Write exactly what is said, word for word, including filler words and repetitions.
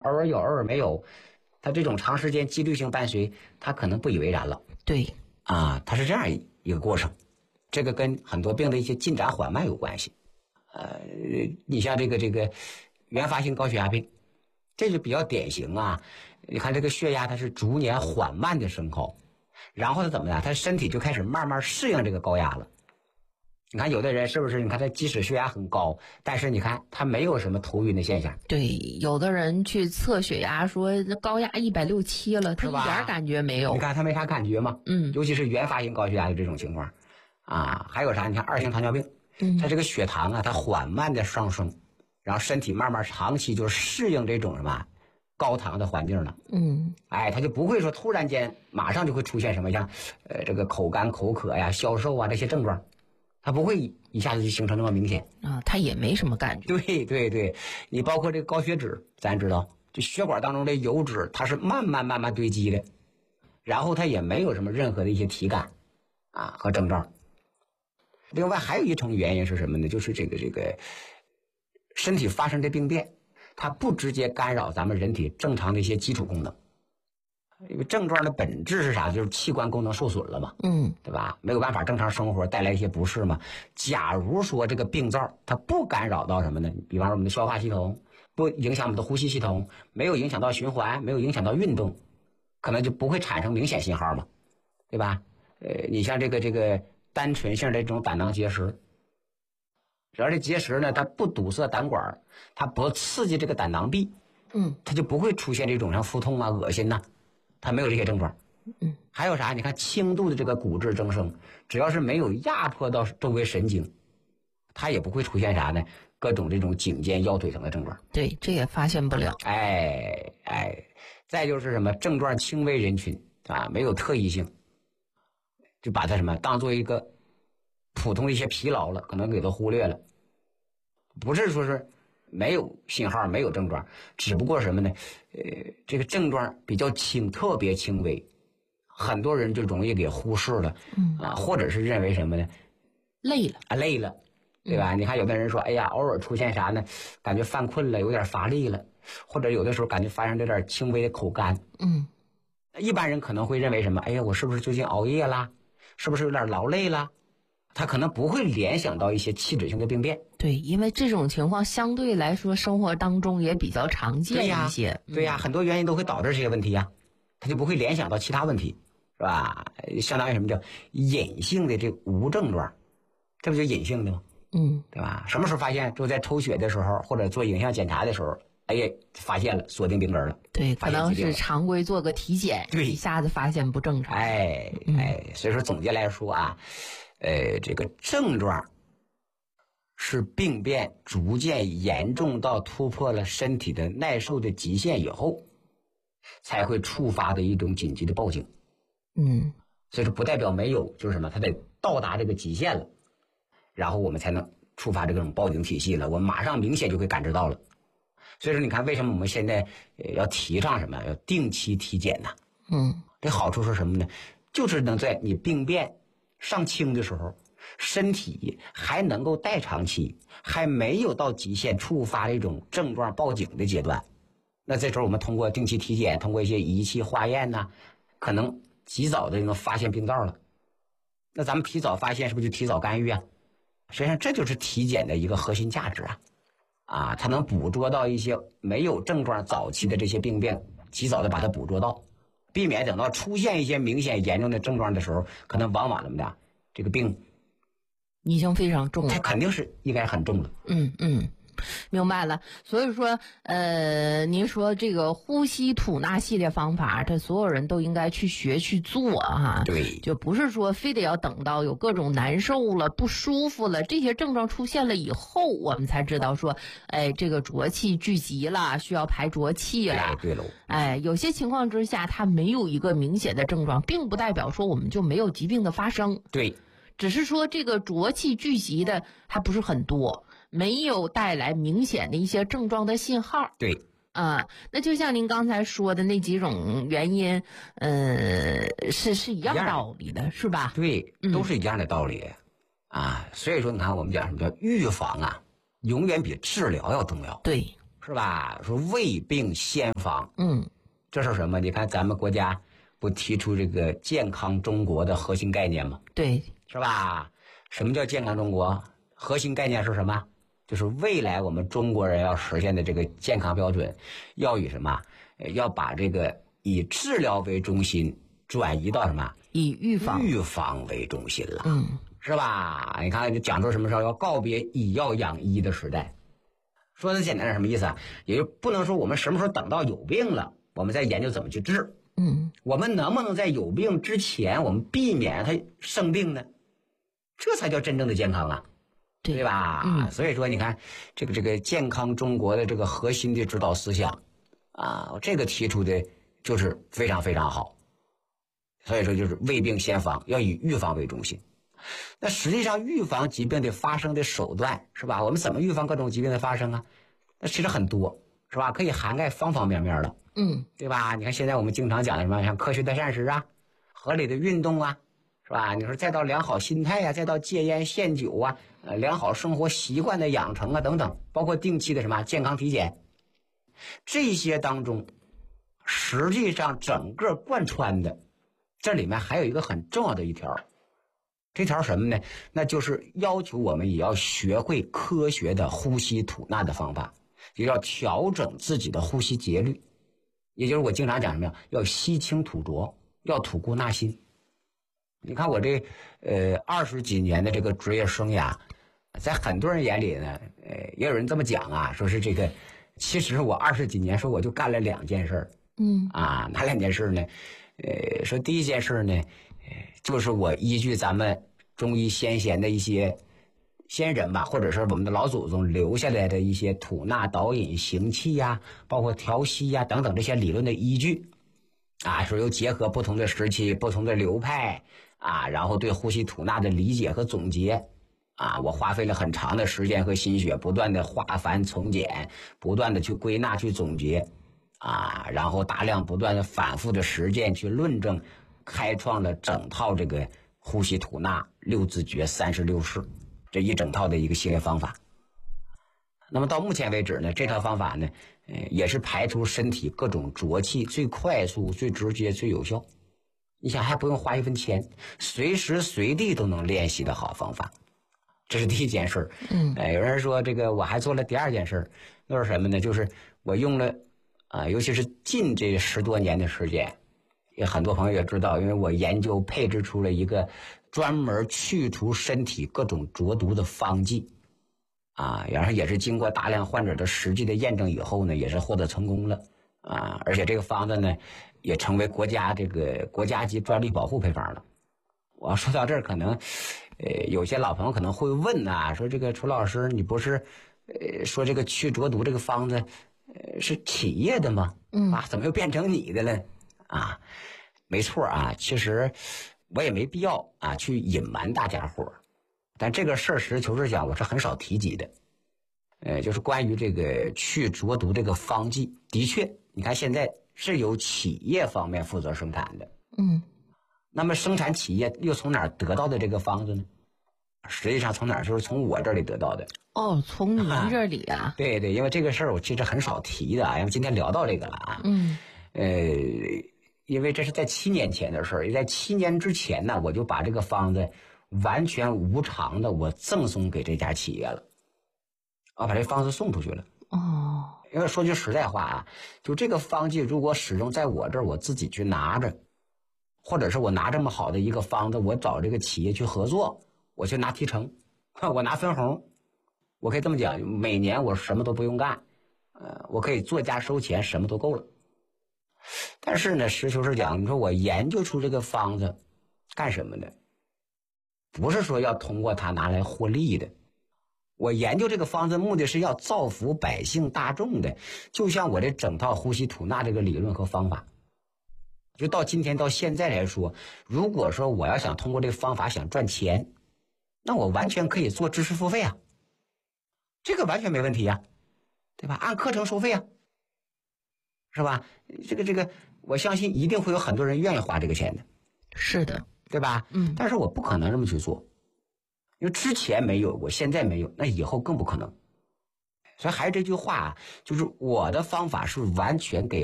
偶尔有偶尔没有，他这种长时间几率性伴随，他可能不以为然了。 对啊，它是这样一个过程，这个跟很多病的一些进展缓慢有关系。呃，你像这个这个原发性高血压病，这就比较典型啊。你看这个血压它是逐年缓慢的升高，然后它怎么样？他身体就开始慢慢适应这个高压了。你看有的人是不是？你看他即使血压很高，但是你看他没有什么头晕的现象。 对，有的人去测血压说高压一百六七了，他一点感觉没有。 你看他没啥感觉吗？ 嗯， 尤其是原发性高血压的这种情况啊，还有啥？你看二型糖尿病， 嗯， 它这个血糖啊，它缓慢的上升，然后身体慢慢长期就适应这种什么高糖的环境了。 嗯， 哎，他就不会说突然间马上就会出现什么像呃这个口干口渴呀、消瘦啊这些症状。它不会一下子就形成那么明显啊，它也没什么感觉。 对对对，你包括这个高血脂，咱知道，就血管当中的油脂，它是慢慢慢慢堆积的，然后它也没有什么任何的一些体感啊和症状。另外还有一种原因是什么呢？就是这个这个身体发生的病变，它不直接干扰咱们人体正常的一些基础功能。因为症状的本质是啥？就是器官功能受损了嘛， 嗯， 对吧？没有办法正常生活，带来一些不适嘛。假如说这个病灶它不干扰到什么呢？比方说我们的消化系统，不影响我们的呼吸系统，没有影响到循环，没有影响到运动，可能就不会产生明显信号嘛，对吧？呃，你像这个这个单纯性的这种胆囊结石，只要这结石呢，它不堵塞胆管，它不刺激这个胆囊壁， 嗯， 它就不会出现这种像腹痛啊、恶心呐、啊。它没有这些症状， 嗯， 还有啥？你看轻度的这个骨质增生，只要是没有压迫到周围神经，它也不会出现啥呢？各种这种颈肩腰腿疼的症状。 对，这也发现不了。 哎哎，再就是什么症状轻微人群啊，没有特异性，就把它什么当做一个普通的一些疲劳了，可能给它忽略了，不是说是没有信号，没有症状，只不过什么呢？呃，这个症状比较轻，特别轻微，很多人就容易给忽视了， 嗯啊，或者是认为什么呢？ 累了啊，累了，对吧？嗯、你看有的人说，哎呀，偶尔出现啥呢？感觉犯困了，有点乏力了，或者有的时候感觉发生有点轻微的口干。 嗯， 一般人可能会认为什么？哎呀，我是不是最近熬夜啦？是不是有点劳累啦？他可能不会联想到一些器质性的病变。 对，因为这种情况相对来说生活当中也比较常见一些。 对呀，对呀，很多原因都会导致这些问题呀，他就不会联想到其他问题，是吧？相当于什么叫隐性的这无症状，这不就隐性的吗？ 嗯， 对吧？什么时候发现？就在抽血的时候，或者做影像检查的时候，哎呀，发现了，锁定病根了。 对，可能是常规做个体检， 对， 一下子发现不正常。 哎哎，所以说总结来说啊。呃，这个症状是病变逐渐严重到突破了身体的耐受的极限以后，才会触发的一种紧急的报警。 嗯， 所以说不代表没有，就是什么，它得到达这个极限了，然后我们才能触发这种报警体系了，我们马上明显就会感知到了。所以说，你看为什么我们现在要提倡什么，要定期体检呢？ 嗯， 这好处是什么呢？就是能在你病变上轻的时候，身体还能够代偿期，还没有到极限触发这种症状报警的阶段，那这时候我们通过定期体检，通过一些仪器化验呐、啊，可能及早的能发现病灶了。那咱们提早发现，是不是就提早干预啊？实际上这就是体检的一个核心价值啊！啊，它能捕捉到一些没有症状早期的这些病变，及早的把它捕捉到。避免等到出现一些明显严重的症状的时候，可能往往怎么的，这个病已经非常重了， 它肯定是应该很重的。 嗯嗯，明白了。所以说，呃，您说这个呼吸吐纳系列方法，这所有人都应该去学去做哈。 对， 就不是说非得要等到有各种难受了、不舒服了这些症状出现了以后，我们才知道说，哎，这个浊气聚集了，需要排浊气了。 哎，对喽。 哎，有些情况之下，它没有一个明显的症状，并不代表说我们就没有疾病的发生。 对。 只是说这个浊气聚集的还不是很多，没有带来明显的一些症状的信号。 对， 啊、呃，那就像您刚才说的那几种原因，呃，是是一样道理的，是吧？ 对，都是一样的道理、嗯、啊。所以说，你看我们讲什么叫预防啊，永远比治疗要重要。 对， 是是吧？说未病先防， 嗯， 这是什么？你看咱们国家不提出这个健康中国的核心概念吗？ 对， 是吧？什么叫健康中国？核心概念是什么？就是未来我们中国人要实现的这个健康标准，要以什么？要把这个以治疗为中心转移到什么？ 以预防预防为中心了。 嗯， 是吧？你看，讲出什么时候要告别以药养医的时代。说的简单是什么意思啊？也就不能说我们什么时候等到有病了，我们再研究怎么去治。 嗯， 我们能不能在有病之前，我们避免他生病呢？这才叫真正的健康啊， 对对吧？ 嗯， 所以说，你看这个这个健康中国的这个核心的指导思想啊，这个提出的就是非常非常好。所以说，就是未病先防，要以预防为中心。那实际上，预防疾病的发生的手段是吧？我们怎么预防各种疾病的发生啊？那其实很多，是吧？可以涵盖方方面面的， 嗯， 对吧？你看现在我们经常讲的什么，像科学的膳食啊，合理的运动啊，是吧？你说再到良好心态呀、啊，再到戒烟限酒啊，呃，良好生活习惯的养成啊等等，包括定期的什么健康体检，这些当中，实际上整个贯穿的，这里面还有一个很重要的一条。这条什么呢？那就是要求我们也要学会科学的呼吸吐纳的方法，也要调整自己的呼吸节律。也就是我经常讲什么呀？要吸清吐浊，要吐故纳新。你看我这呃二十几年的这个职业生涯，在很多人眼里呢，呃，也有人这么讲啊，说是这个，其实我二十几年说我就干了两件事， 嗯啊，哪两件事呢？呃，说第一件事呢，呃，就是我依据咱们中医先贤的一些先人吧，或者是我们的老祖宗留下来的一些吐纳、导引、行气呀，包括调息呀等等这些理论的依据，啊，说又结合不同的时期、不同的流派啊，然后对呼吸吐纳的理解和总结。啊，我花费了很长的时间和心血，不断的化繁从简，不断的去归纳、去总结，啊，然后大量不断的反复的实践去论证，开创了整套这个呼吸吐纳六字诀三十六式这一整套的一个系列方法。那么到目前为止呢，这套方法呢，呃，也是排除身体各种浊气最快速、最直接、最有效。你想还不用花一分钱，随时随地都能练习的好方法。这是第一件事。 嗯， 哎，有人说这个我还做了第二件事，那是什么呢？就是我用了啊，尤其是近这十多年的时间，也很多朋友也知道，因为我研究配置出了一个专门去除身体各种浊毒的方剂，啊，然后也是经过大量患者的实际的验证以后呢，也是获得成功了啊，而且这个方子呢，也成为国家这个国家级专利保护配方了。我要说到这儿，可能，呃，有些老朋友可能会问啊，说这个楚老师，你不是，呃，说这个去浊毒这个方子，呃，是企业的吗？ 嗯啊，怎么又变成你的了？啊，没错啊，其实我也没必要啊去隐瞒大家伙儿，但这个事儿实事求是讲，我是很少提及的。呃，就是关于这个去浊毒这个方剂，的确，你看现在是由企业方面负责生产的。 嗯。 那么生产企业又从哪儿得到的这个方子呢？实际上从哪儿？就是从我这里得到的。 哦，从您这里啊？ 对对，因为这个事儿我其实很少提的啊，因为今天聊到这个了啊。 嗯。 呃，因为这是在七年前的事儿，在七年之前呢，我就把这个方子完全无偿的我赠送给这家企业了，我把这方子送出去了。 哦。 因为说句实在话啊，就这个方剂如果始终在我这儿，我自己去拿着。或者是我拿这么好的一个方子，我找这个企业去合作，我去拿提成，我拿分红，我可以这么讲，每年我什么都不用干，呃，我可以做价收钱，什么都够了。但是呢，实事求是讲，你说我研究出这个方子干什么呢？不是说要通过它拿来获利的，我研究这个方子目的是要造福百姓大众的，就像我这整套呼吸吐纳这个理论和方法。就到今天到现在来说，如果说我要想通过这个方法想赚钱，那我完全可以做知识付费啊，这个完全没问题呀，对吧？按课程收费啊，是吧？这个这个，我相信一定会有很多人愿意花这个钱的。 是的， 对吧？ 嗯。 但是我不可能这么去做，因为之前没有，我现在没有，那以后更不可能。 所以还是这句话，就是我的方法是完全给